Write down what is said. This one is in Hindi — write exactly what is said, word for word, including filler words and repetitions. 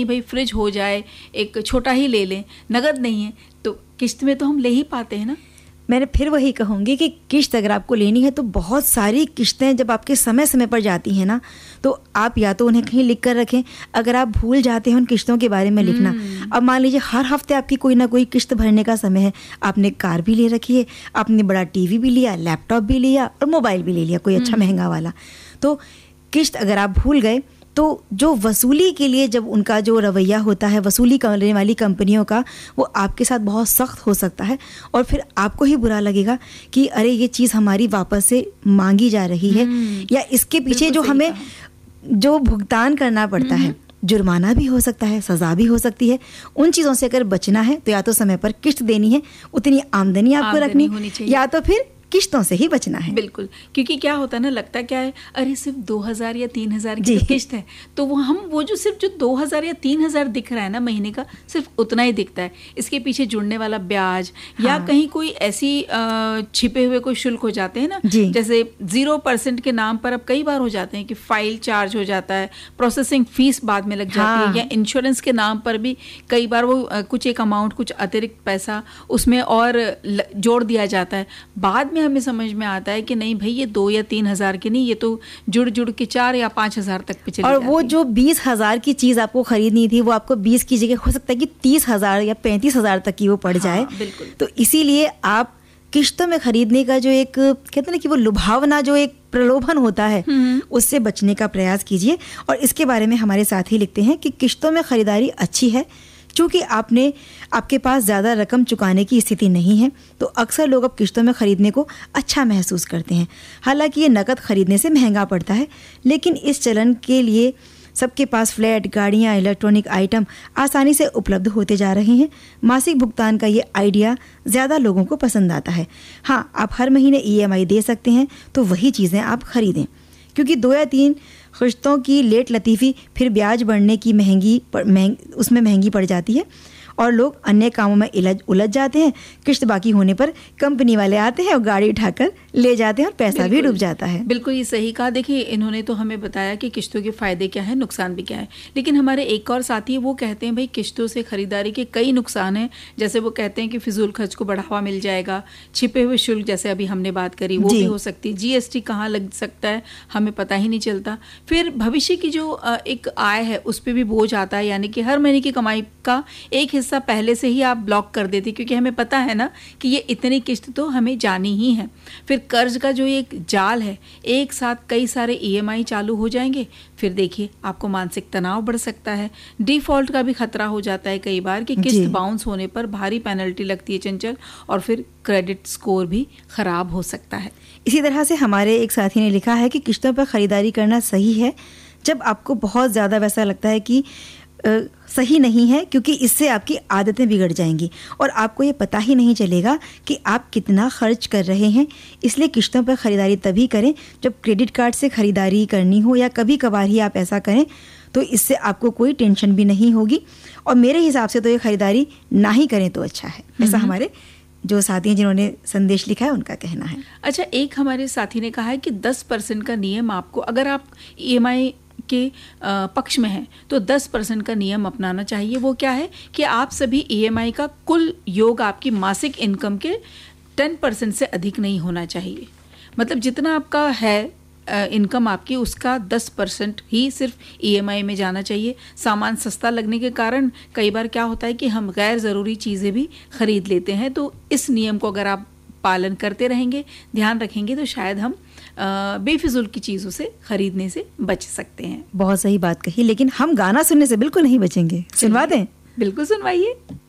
कहीं भाई फ्रिज हो जाए, एक छोटा ही ले लें, नगद नहीं है तो किस्त में तो हम ले ही पाते हैं ना। मैंने फिर वही कहूँगी कि किश्त अगर आपको लेनी है तो बहुत सारी किश्तें जब आपके समय समय पर जाती हैं ना, तो आप या तो उन्हें कहीं लिख कर रखें, अगर आप भूल जाते हैं उन किश्तों के बारे में लिखना। अब मान लीजिए हर हफ्ते आपकी कोई ना कोई किश्त भरने का समय है, आपने कार भी ले रखी है, आपने बड़ा टीवी भी लिया, लैपटॉप भी लिया और मोबाइल भी ले लिया कोई अच्छा महंगा वाला, तो किश्त अगर आप भूल गए तो जो वसूली के लिए जब उनका जो रवैया होता है वसूली करने वाली कंपनियों का, वो आपके साथ बहुत सख्त हो सकता है और फिर आपको ही बुरा लगेगा कि अरे ये चीज़ हमारी वापस से मांगी जा रही है, या इसके पीछे जो हमें जो भुगतान करना पड़ता है, जुर्माना भी हो सकता है, सज़ा भी हो सकती है। उन चीज़ों से अगर बचना है तो या तो समय पर किश्त देनी है, उतनी आमदनी आपको रखनी, या तो फिर किश्तों से ही बचना है। बिल्कुल, क्योंकि क्या होता है ना, लगता क्या है अरे सिर्फ दो हजार या तीन हजार की तो किश्त है, तो वो हम वो जो सिर्फ जो दो हजार या तीन हजार दिख रहा है ना महीने का, सिर्फ उतना ही दिखता है। इसके पीछे जुड़ने वाला ब्याज, हाँ। या कहीं कोई ऐसी छिपे हुए कोई शुल्क हो जाते हैं ना, जैसे जीरो परसेंट के नाम पर अब कई बार हो जाते हैं कि फाइल चार्ज हो जाता है, प्रोसेसिंग फीस बाद में लग जाती है, या इंश्योरेंस के नाम पर भी कई बार वो कुछ एक अमाउंट, कुछ अतिरिक्त पैसा उसमें और जोड़ दिया जाता है। बाद में हमें समझ में आता है कि नहीं भाई ये दो या तीन हजार की नहीं, ये तो जुड़ जुड़ के चार या पांच हजार तक पे चली और जाती वो है। जो बीस हजार की चीज आपको खरीदनी थी वो आपको बीस की जगह हो सकता है कि तीस हजार या पैंतीस हजार तक की वो पड़ हाँ, जाए। बिल्कुल। तो इसीलिए आप किश्तों में खरीदने का जो एक कहते हैं ना कि वो लुभावना, जो एक प्रलोभन होता है, उससे बचने का प्रयास कीजिए। और इसके बारे में हमारे साथी लिखते हैं कि किश्तों में खरीदारी अच्छी है, चूँकि आपने आपके पास ज़्यादा रकम चुकाने की स्थिति नहीं है, तो अक्सर लोग अब किश्तों में ख़रीदने को अच्छा महसूस करते हैं। हालांकि ये नकद ख़रीदने से महंगा पड़ता है, लेकिन इस चलन के लिए सबके पास फ्लैट, गाड़ियाँ, इलेक्ट्रॉनिक आइटम आसानी से उपलब्ध होते जा रहे हैं। मासिक भुगतान का ये आइडिया ज़्यादा लोगों को पसंद आता है। हाँ, आप हर महीने ई एम आई दे सकते हैं, तो वही चीज़ें आप ख़रीदें, क्योंकि दो या तीन किश्तों की लेट लतीफ़ी फिर ब्याज बढ़ने की महंगी महंग, उसमें महंगी पड़ जाती है और लोग अन्य कामों में उलझ उलझ जाते हैं। किश्त बाकी होने पर कंपनी वाले आते हैं और गाड़ी उठाकर ले जाते हैं और पैसा भी डूब जाता है। बिल्कुल ये सही कहा। देखिए, इन्होंने तो हमें बताया कि किश्तों के फ़ायदे क्या है, नुकसान भी क्या है, लेकिन हमारे एक और साथी वो कहते हैं भाई किश्तों से ख़रीदारी के कई नुकसान हैं। जैसे वो कहते हैं कि फिजूल खर्च को बढ़ावा मिल जाएगा, छिपे हुए शुल्क जैसे अभी हमने बात करी वो भी हो सकती है, जी एस टी कहाँ लग सकता है हमें पता ही नहीं चलता। फिर भविष्य की जो एक आय है उस पर भी बोझ आता है, यानी कि हर महीने की कमाई का एक हिस्सा पहले से ही आप ब्लॉक कर देते, क्योंकि हमें पता है ना कि ये इतनी किश्त तो हमें जानी ही है। फिर कर्ज का जो एक जाल है, एक साथ कई सारे ई एम आई चालू हो जाएंगे, फिर देखिए आपको मानसिक तनाव बढ़ सकता है, डिफ़ॉल्ट का भी खतरा हो जाता है कई बार कि किश्त बाउंस होने पर भारी पेनल्टी लगती है चंचल, और फिर क्रेडिट स्कोर भी खराब हो सकता है। इसी तरह से हमारे एक साथी ने लिखा है कि किश्तों पर ख़रीदारी करना सही है जब आपको बहुत ज़्यादा वैसा लगता है कि आ, सही नहीं है, क्योंकि इससे आपकी आदतें बिगड़ जाएंगी और आपको ये पता ही नहीं चलेगा कि आप कितना खर्च कर रहे हैं। इसलिए किश्तों पर ख़रीदारी तभी करें जब क्रेडिट कार्ड से ख़रीदारी करनी हो, या कभी कभार ही आप ऐसा करें, तो इससे आपको कोई टेंशन भी नहीं होगी। और मेरे हिसाब से तो ये ख़रीदारी ना ही करें तो अच्छा है, ऐसा हमारे जो साथी हैं जिन्होंने संदेश लिखा है उनका कहना है। अच्छा, एक हमारे साथी ने कहा है कि दस परसेंट का नियम आपको, अगर आप ई एम आई के पक्ष में है तो दस परसेंट का नियम अपनाना चाहिए। वो क्या है कि आप सभी ई एम आई का कुल योग आपकी मासिक इनकम के दस परसेंट से अधिक नहीं होना चाहिए। मतलब जितना आपका है इनकम आपकी, उसका दस परसेंट ही सिर्फ ई एम आई में जाना चाहिए। सामान सस्ता लगने के कारण कई बार क्या होता है कि हम गैर ज़रूरी चीज़ें भी ख़रीद लेते हैं। तो इस नियम को अगर आप पालन करते रहेंगे, ध्यान रखेंगे, तो शायद हम बेफिजूल की चीज़ों से खरीदने से बच सकते हैं। बहुत सही बात कही, लेकिन हम गाना सुनने से बिल्कुल नहीं बचेंगे। सुनवा दें? बिल्कुल सुनवाइए।